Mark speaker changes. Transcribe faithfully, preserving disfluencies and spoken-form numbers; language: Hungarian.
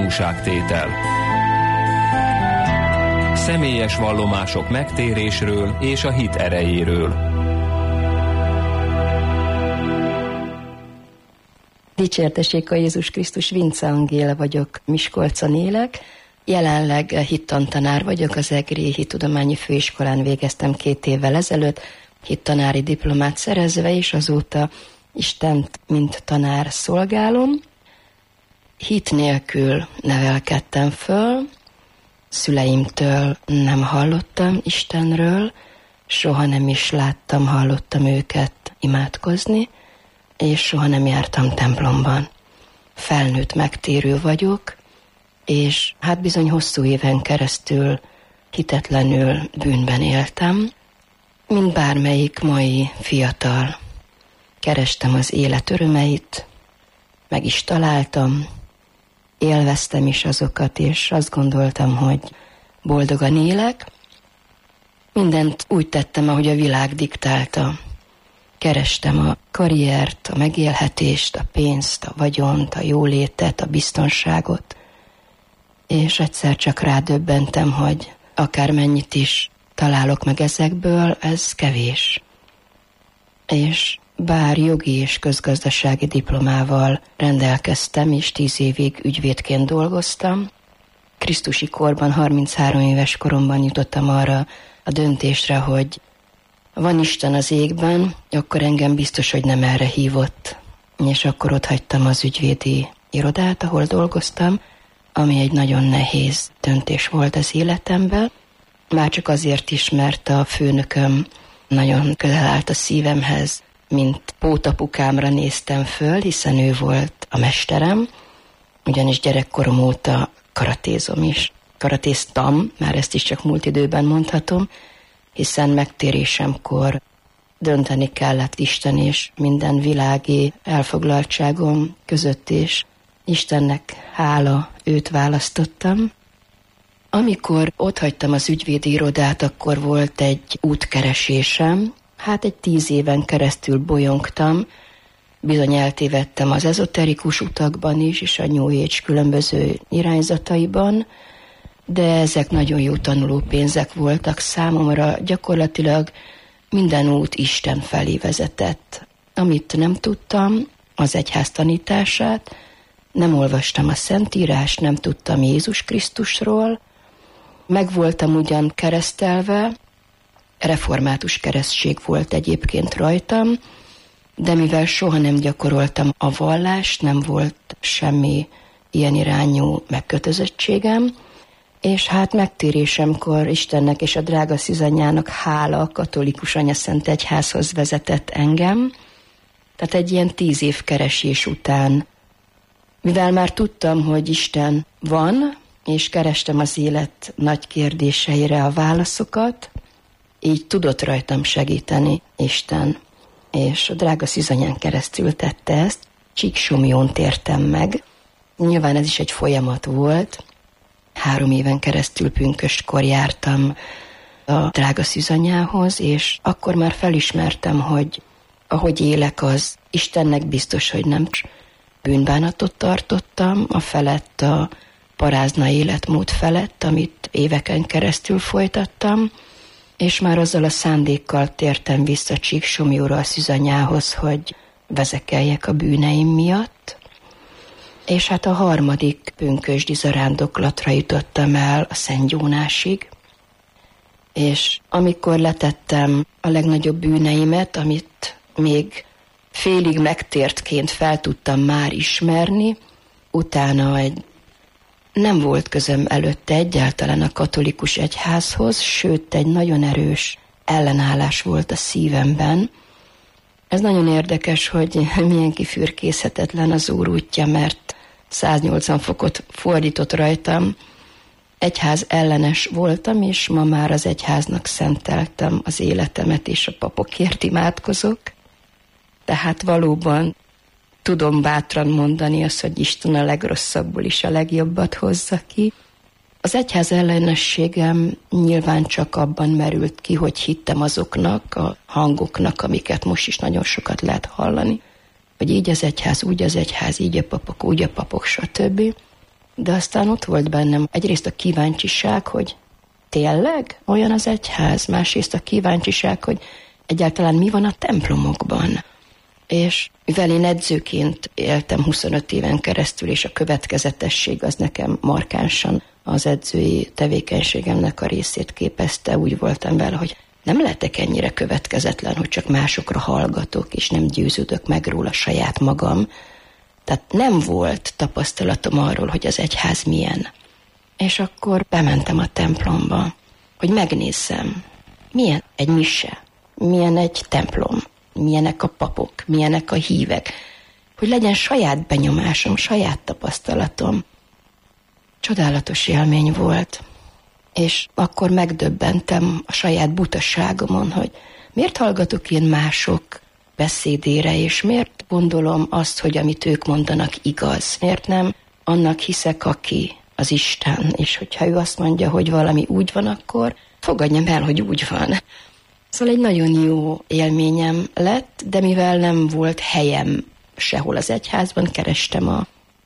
Speaker 1: Tanúságtétel. Személyes vallomások megtérésről és a hit erejéről.
Speaker 2: Dicsértessék a Jézus Krisztus, Vince Angéla vagyok, Miskolcon élek. Jelenleg hittantanár vagyok, az Egri Hittudományi Főiskolán végeztem két évvel ezelőtt, hittanári diplomát szerezve, és azóta Istent mint tanár szolgálom. Hit nélkül nevelkedtem föl, szüleimtől nem hallottam Istenről, soha nem is láttam, hallottam őket imádkozni, és soha nem jártam templomban. Felnőtt megtérő vagyok, és hát bizony hosszú éven keresztül hitetlenül bűnben éltem, mint bármelyik mai fiatal. Kerestem az élet örömeit, meg is találtam, élveztem is azokat, és azt gondoltam, hogy boldogan élek. Mindent úgy tettem, ahogy a világ diktálta. Kerestem a karriert, a megélhetést, a pénzt, a vagyont, a jólétet, a biztonságot, és egyszer csak rádöbbentem, hogy akármennyit is találok meg ezekből, ez kevés. És bár jogi és közgazdasági diplomával rendelkeztem, és tíz évig ügyvédként dolgoztam, krisztusi korban, harminchárom éves koromban jutottam arra a döntésre, hogy van Isten az égben, akkor engem biztos, hogy nem erre hívott. És akkor ott hagytam az ügyvédi irodát, ahol dolgoztam, ami egy nagyon nehéz döntés volt az életemben. Már csak azért is, mert a főnököm nagyon közel állt a szívemhez, mint pótapukámra néztem föl, hiszen ő volt a mesterem, ugyanis gyerekkorom óta karatézom is. Karatéztam, már ezt is csak múlt időben mondhatom, hiszen megtérésemkor dönteni kellett Isten és minden világi elfoglaltságom között, és Istennek hála, őt választottam. Amikor otthagytam az ügyvédi irodát, akkor volt egy útkeresésem. Hát egy tíz éven keresztül bolyongtam, bizony eltévedtem az ezoterikus utakban is, és a New Age különböző irányzataiban, de ezek nagyon jó tanulópénzek voltak számomra, gyakorlatilag minden út Isten felé vezetett. Amit nem tudtam, az egyház tanítását, nem olvastam a Szentírást, nem tudtam Jézus Krisztusról, meg voltam ugyan keresztelve, református keresztség volt egyébként rajtam, de mivel soha nem gyakoroltam a vallást, nem volt semmi ilyen irányú megkötözöttségem, és hát megtérésemkor Istennek és a drága szűzanyjának hála a katolikus anyaszent egyházhoz vezetett engem. Tehát egy ilyen tíz év keresés után, mivel már tudtam, hogy Isten van, és kerestem az élet nagy kérdéseire a válaszokat, így tudott rajtam segíteni Isten, és a drága szűzanyán keresztül tette ezt. Csíksomlyón tértem meg. Nyilván ez is egy folyamat volt. Három éven keresztül pünköstkor jártam a drága szűzanyához, és akkor már felismertem, hogy ahogy élek, az Istennek biztos, hogy nem bűnbánatot tartottam, a felett, a parázna életmód felett, amit éveken keresztül folytattam, és már azzal a szándékkal tértem vissza Csíksomlyóra a szűzanyához, hogy vezekeljek a bűneim miatt. És hát a harmadik pünkösdi zarándoklatra jutottam el a Szent Gyónásig, és amikor letettem a legnagyobb bűneimet, amit még félig megtértként fel tudtam már ismerni, utána egy nem volt közöm előtte egyáltalán a katolikus egyházhoz, sőt egy nagyon erős ellenállás volt a szívemben. Ez nagyon érdekes, hogy milyen kifürkészhetetlen az Úr útja, mert száznyolcvan fokot fordított rajtam. Egyház ellenes voltam, és ma már az egyháznak szenteltem az életemet, és a papokért imádkozok. Tehát valóban tudom bátran mondani azt, hogy Isten a legrosszabbból is a legjobbat hozza ki. Az egyház ellenességem nyilván csak abban merült ki, hogy hittem azoknak a hangoknak, amiket most is nagyon sokat lehet hallani, hogy így az egyház, úgy az egyház, így a papok, úgy a papok, stb. de aztán ott volt bennem egyrészt a kíváncsiság, hogy tényleg olyan az egyház, másrészt a kíváncsiság, hogy egyáltalán mi van a templomokban. És mivel én edzőként éltem huszonöt éven keresztül, és a következetesség az nekem markánsan az edzői tevékenységemnek a részét képezte, úgy voltam vele, hogy nem lehetek ennyire következetlen, hogy csak másokra hallgatok, és nem győződök meg róla saját magam. Tehát nem volt tapasztalatom arról, hogy az egyház milyen. És akkor bementem a templomba, hogy megnézzem, milyen egy mise, milyen egy templom, milyenek a papok, milyenek a hívek, hogy legyen saját benyomásom, saját tapasztalatom. Csodálatos élmény volt, és akkor megdöbbentem a saját butaságomon, hogy miért hallgatok én mások beszédére, és miért gondolom azt, hogy amit ők mondanak igaz. Miért nem annak hiszek, aki az Isten, és hogyha ő azt mondja, hogy valami úgy van, akkor fogadjam el, hogy úgy van. Szóval egy nagyon jó élményem lett, de mivel nem volt helyem sehol az egyházban, kerestem a